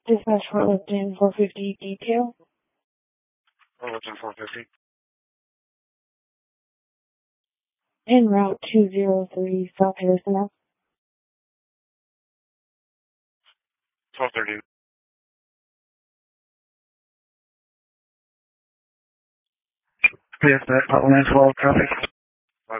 Dispatch for Lipton 450 detail. Lipton 450. En route 203 South Harrison Ave. 1230. Yes, that 12 copy.